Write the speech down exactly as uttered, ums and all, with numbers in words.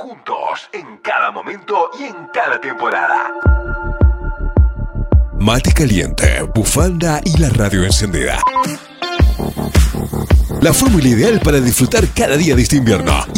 juntos en cada momento y en cada temporada. Mate caliente, bufanda y la radio encendida. La fórmula ideal para disfrutar cada día de este invierno.